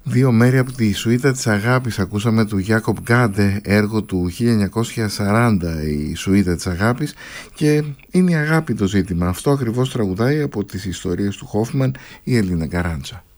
Δύο μέρη από τη Σουίτα της Αγάπης ακούσαμε του Γιάκοπ Γκάντε, έργο του 1940, η Σουίτα της Αγάπης, και είναι η αγάπη το ζήτημα. Αυτό ακριβώς τραγουδάει από τις ιστορίες του Χόφμαν η Ελίνα Γκαράντζα.